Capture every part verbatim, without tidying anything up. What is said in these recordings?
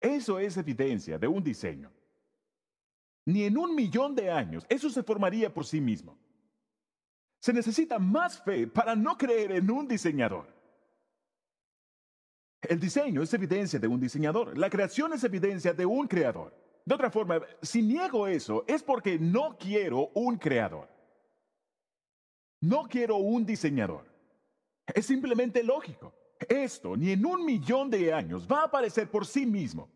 Eso es evidencia de un diseño. Ni en un millón de años eso se formaría por sí mismo. Se necesita más fe para no creer en un diseñador. El diseño es evidencia de un diseñador. La creación es evidencia de un creador. De otra forma, si niego eso, es porque no quiero un creador. No quiero un diseñador. Es simplemente lógico. Esto ni en un millón de años va a aparecer por sí mismo.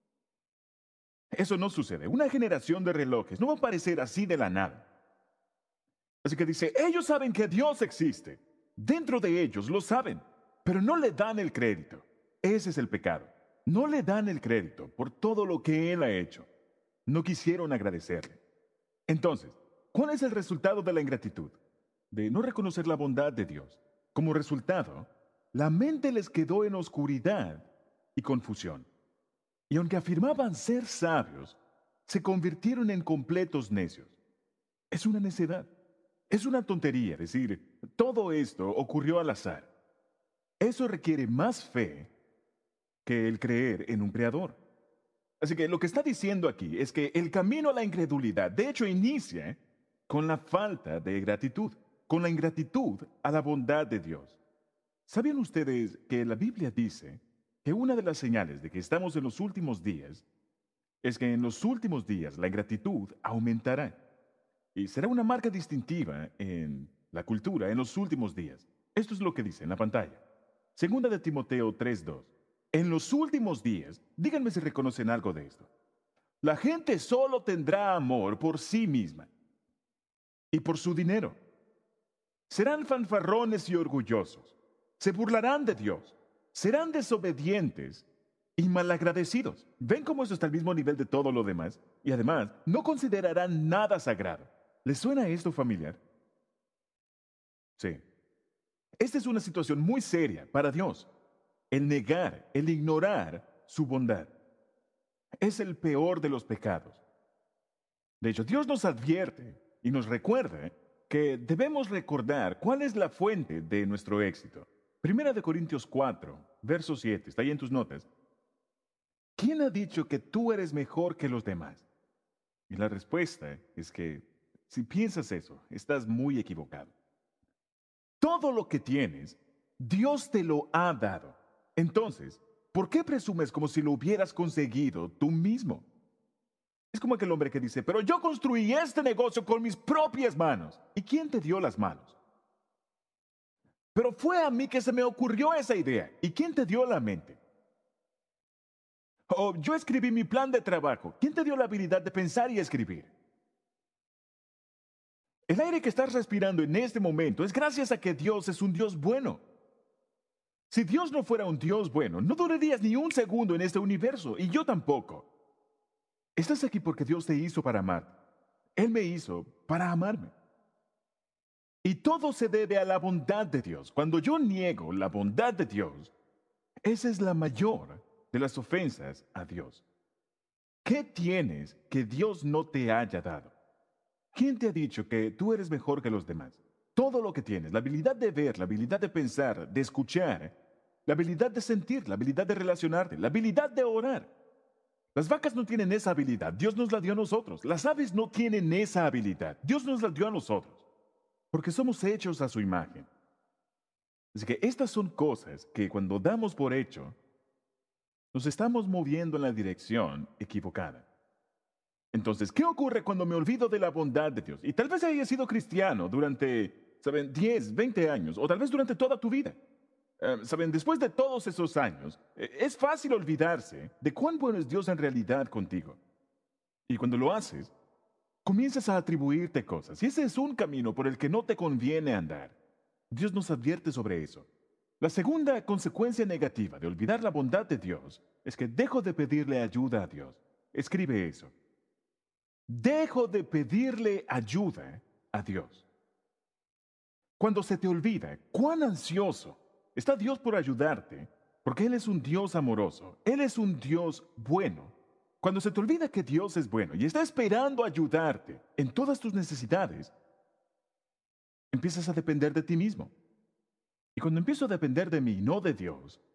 Eso no sucede. Una generación de relojes no va a aparecer así de la nada. Así que dice, ellos saben que Dios existe. Dentro de ellos lo saben, pero no le dan el crédito. Ese es el pecado. No le dan el crédito por todo lo que Él ha hecho. No quisieron agradecerle. Entonces, ¿cuál es el resultado de la ingratitud? De no reconocer la bondad de Dios. Como resultado, la mente les quedó en oscuridad y confusión. Y aunque afirmaban ser sabios, se convirtieron en completos necios. Es una necedad. Es una tontería decir, todo esto ocurrió al azar. Eso requiere más fe que el creer en un creador. Así que lo que está diciendo aquí es que el camino a la incredulidad, de hecho, inicia con la falta de gratitud, con la ingratitud a la bondad de Dios. ¿Sabían ustedes que la Biblia dice que una de las señales de que estamos en los últimos días es que en los últimos días la ingratitud aumentará y será una marca distintiva en la cultura en los últimos días? Esto es lo que dice en la pantalla. Segunda de Timoteo tres dos. En los últimos días, díganme si reconocen algo de esto. La gente solo tendrá amor por sí misma y por su dinero. Serán fanfarrones y orgullosos. Se burlarán de Dios. Serán desobedientes y malagradecidos. ¿Ven cómo eso está al mismo nivel de todo lo demás? Y además, no considerarán nada sagrado. ¿Les suena esto familiar? Sí. Esta es una situación muy seria para Dios. El negar, el ignorar su bondad. Es el peor de los pecados. De hecho, Dios nos advierte y nos recuerda que debemos recordar cuál es la fuente de nuestro éxito. Primera de Corintios cuatro, verso siete, está ahí en tus notas. ¿Quién ha dicho que tú eres mejor que los demás? Y la respuesta es que si piensas eso, estás muy equivocado. Todo lo que tienes, Dios te lo ha dado. Entonces, ¿por qué presumes como si lo hubieras conseguido tú mismo? Es como aquel hombre que dice, pero yo construí este negocio con mis propias manos. ¿Y quién te dio las manos? Pero fue a mí que se me ocurrió esa idea. ¿Y quién te dio la mente? Oh, yo escribí mi plan de trabajo. ¿Quién te dio la habilidad de pensar y escribir? El aire que estás respirando en este momento es gracias a que Dios es un Dios bueno. Si Dios no fuera un Dios bueno, no durarías ni un segundo en este universo, y yo tampoco. Estás aquí porque Dios te hizo para amar. Él me hizo para amarme. Y todo se debe a la bondad de Dios. Cuando yo niego la bondad de Dios, esa es la mayor de las ofensas a Dios. ¿Qué tienes que Dios no te haya dado? ¿Quién te ha dicho que tú eres mejor que los demás? Todo lo que tienes, la habilidad de ver, la habilidad de pensar, de escuchar, la habilidad de sentir, la habilidad de relacionarte, la habilidad de orar. Las vacas no tienen esa habilidad, Dios nos la dio a nosotros. Las aves no tienen esa habilidad, Dios nos la dio a nosotros, porque somos hechos a su imagen. Así que estas son cosas que cuando damos por hecho, nos estamos moviendo en la dirección equivocada. Entonces, ¿qué ocurre cuando me olvido de la bondad de Dios? Y tal vez haya sido cristiano durante, ¿saben?, diez, veinte años, o tal vez durante toda tu vida. Uh, ¿Saben? Después de todos esos años, eh, es fácil olvidarse de cuán bueno es Dios en realidad contigo. Y cuando lo haces, comienzas a atribuirte cosas. Y ese es un camino por el que no te conviene andar. Dios nos advierte sobre eso. La segunda consecuencia negativa de olvidar la bondad de Dios es que dejo de pedirle ayuda a Dios. Escribe eso. Dejo de pedirle ayuda a Dios. Cuando se te olvida cuán ansioso está Dios por ayudarte, porque Él es un Dios amoroso, Él es un Dios bueno. Cuando se te olvida que Dios es bueno y está esperando ayudarte en todas tus necesidades, empiezas a depender de ti mismo. Y cuando empiezo a depender de mí, no de Dios,